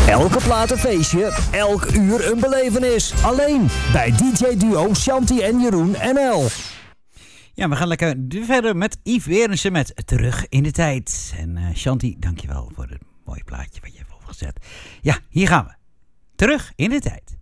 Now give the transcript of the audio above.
Elke plaat een feestje, elk uur een belevenis. Alleen bij DJ-duo Shanti en Jeroen NL. Ja, we gaan lekker verder met Yves Berensen met Terug in de Tijd. En Shanti, dankjewel voor het mooie plaatje wat je hebt opgezet. Ja, hier gaan we. Terug in de Tijd.